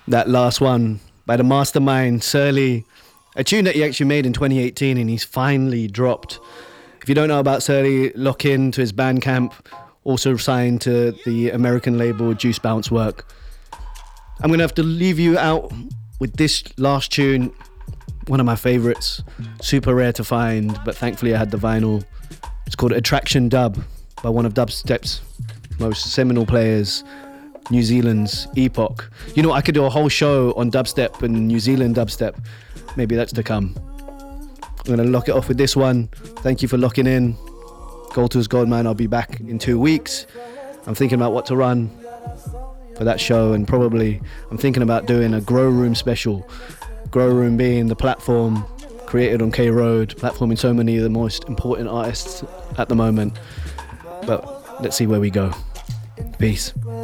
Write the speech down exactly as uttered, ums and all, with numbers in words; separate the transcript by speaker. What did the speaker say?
Speaker 1: That last one by the mastermind, Surly. A tune that he actually made in twenty eighteen and he's finally dropped. If you don't know about Surly, lock in to his Bandcamp. Also signed to the American label Juice Bounce Work. I'm going to have to leave you out with this last tune. One of my favorites. Super rare to find, but thankfully I had the vinyl. It's called Attraction Dub by one of dubstep's most seminal players, New Zealand's Epoch. You know, I could do a whole show on dubstep and New Zealand dubstep. Maybe that's to come. I'm going to lock it off with this one. Thank you for locking in. Gold Tools Gold Man, I'll be back in two weeks. I'm thinking about what to run for that show, and probably I'm thinking about doing a Grow Room special. Grow Room being the platform created on K Road, platforming so many of the most important artists at the moment. But let's see where we go. Peace.